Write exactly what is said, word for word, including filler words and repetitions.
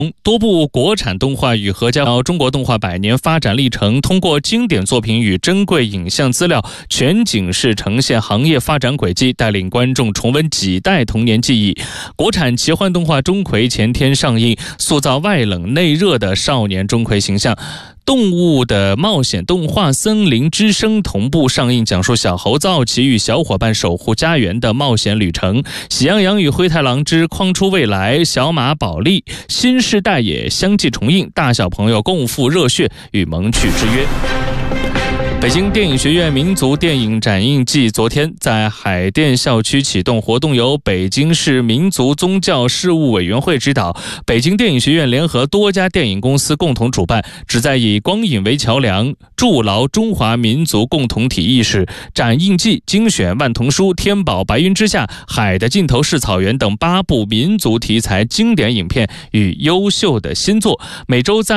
多部国产动画与合家中国动画百年发展历程，通过经典作品与珍贵影像资料，全景式呈现行业发展轨迹，带领观众重温几代童年记忆。国产奇幻动画《钟馗》前天上映，塑造外冷内热的少年钟馗形象。动物的冒险动画《森林之声》同步上映，讲述小猴子奥奇与小伙伴守护家园的冒险旅程。喜羊羊与灰太狼之框出未来，小马宝莉新世代也相继重映，大小朋友共赴热血与萌趣之约。北京电影学院民族电影展映季昨天在海淀校区启动活动，由北京市民族宗教事务委员会指导，北京电影学院联合多家电影公司共同主办，旨在以光影为桥梁，筑牢中华民族共同体意识。展映季精选《万童书》《天宝白云之下》《海的尽头是草原》等八部民族题材经典影片与优秀的新作，每周在